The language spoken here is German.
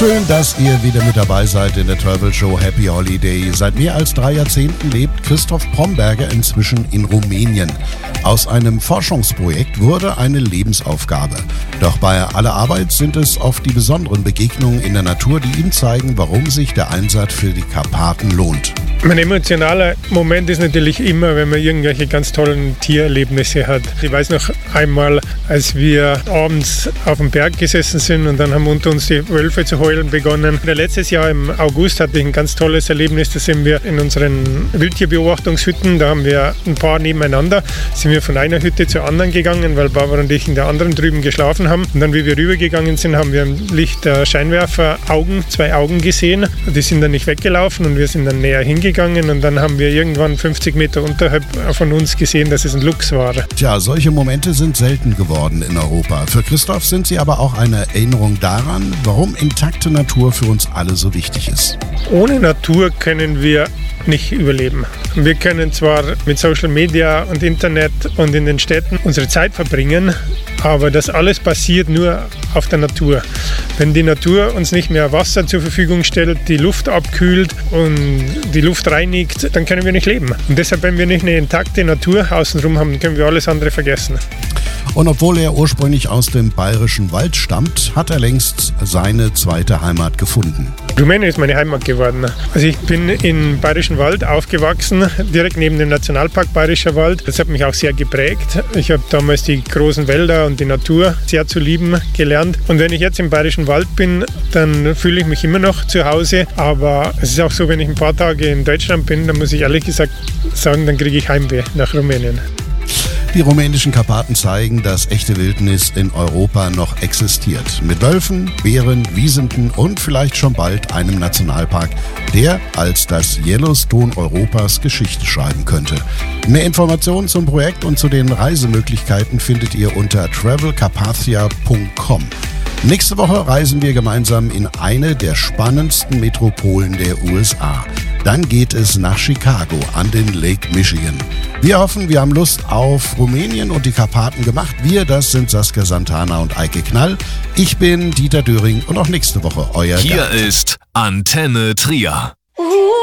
Schön, dass ihr wieder mit dabei seid in der Travel Show Happy Holiday. Seit mehr als 3 Jahrzehnten lebt Christoph Bromberger inzwischen in Rumänien. Aus einem Forschungsprojekt wurde eine Lebensaufgabe. Doch bei aller Arbeit sind es oft die besonderen Begegnungen in der Natur, die ihm zeigen, warum sich der Einsatz für die Karpaten lohnt. Mein emotionaler Moment ist natürlich immer, wenn man irgendwelche ganz tollen Tiererlebnisse hat. Ich weiß noch einmal, als wir abends auf dem Berg gesessen sind und dann haben unter uns die Wölfe zu heulen begonnen. Letztes Jahr im August hatte ich ein ganz tolles Erlebnis. Da sind wir in unseren Wildtierbeobachtungshütten, da haben wir ein paar nebeneinander, sind wir von einer Hütte zur anderen gegangen, weil Barbara und ich in der anderen drüben geschlafen haben. Und dann, wie wir rübergegangen sind, haben wir im Licht der Scheinwerfer 2 Augen gesehen. Die sind dann nicht weggelaufen und wir sind dann näher hingegangen. Und dann haben wir irgendwann 50 Meter unterhalb von uns gesehen, dass es ein Luchs war. Tja, solche Momente sind selten geworden in Europa. Für Christoph sind sie aber auch eine Erinnerung daran, warum intakte Natur für uns alle so wichtig ist. Ohne Natur können wir nicht überleben. Wir können zwar mit Social Media und Internet und in den Städten unsere Zeit verbringen, aber das alles basiert nur auf der Natur. Wenn die Natur uns nicht mehr Wasser zur Verfügung stellt, die Luft abkühlt und die Luft reinigt, dann können wir nicht leben. Und deshalb, wenn wir nicht eine intakte Natur außenrum haben, können wir alles andere vergessen. Und obwohl er ursprünglich aus dem Bayerischen Wald stammt, hat er längst seine zweite Heimat gefunden. Rumänien ist meine Heimat geworden. Also ich bin im Bayerischen Wald aufgewachsen, direkt neben dem Nationalpark Bayerischer Wald. Das hat mich auch sehr geprägt. Ich habe damals die großen Wälder und die Natur sehr zu lieben gelernt. Und wenn ich jetzt im Bayerischen Wald bin, dann fühle ich mich immer noch zu Hause. Aber es ist auch so, wenn ich ein paar Tage in Deutschland bin, dann muss ich ehrlich gesagt sagen, dann kriege ich Heimweh nach Rumänien. Die rumänischen Karpaten zeigen, dass echte Wildnis in Europa noch existiert. Mit Wölfen, Bären, Wiesenten und vielleicht schon bald einem Nationalpark, der als das Yellowstone Europas Geschichte schreiben könnte. Mehr Informationen zum Projekt und zu den Reisemöglichkeiten findet ihr unter travelcarpathia.com. Nächste Woche reisen wir gemeinsam in eine der spannendsten Metropolen der USA. Dann geht es nach Chicago an den Lake Michigan. Wir hoffen, wir haben Lust auf Rumänien und die Karpaten gemacht. Wir, das sind Saskia Santana und Eike Knall. Ich bin Dieter Döring und auch nächste Woche euer Hier Gast. ist Antenne Trier.